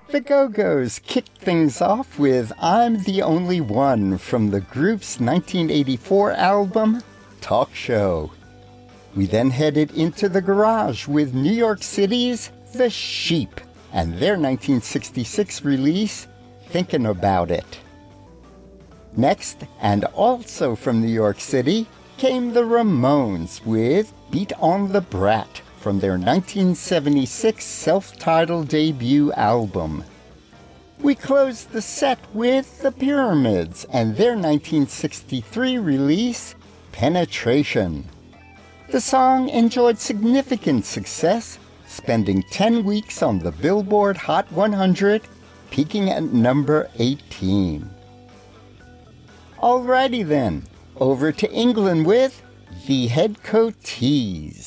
The Go-Go's kicked things off with I'm the Only One from the group's 1984 album, Talk Show. We then headed into the garage with New York City's The Sheep and their 1966 release, Thinking About It. Next, and also from New York City, came the Ramones with Beat on the Brat from their 1976 self-titled debut album. We closed the set with the Pyramids and their 1963 release, Penetration. The song enjoyed significant success, spending 10 weeks on the Billboard Hot 100, peaking at number 18. Alrighty then, over to England with the Headcoat Tees.